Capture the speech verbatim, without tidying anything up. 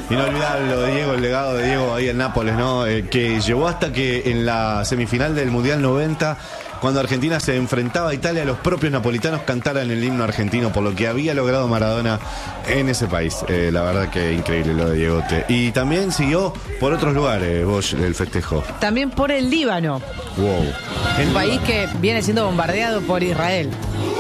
Inolvidable lo de Diego, el legado de Diego ahí en Nápoles, ¿no? Eh, que llevó hasta que en la semifinal del Mundial noventa, cuando Argentina se enfrentaba a Italia, los propios napolitanos cantaran el himno argentino por lo que había logrado Maradona en ese país. Eh, la verdad que increíble lo de Diegote. Y también siguió por otros lugares, Bosch, el festejo. También por el Líbano. Wow. Un país que viene siendo bombardeado por Israel.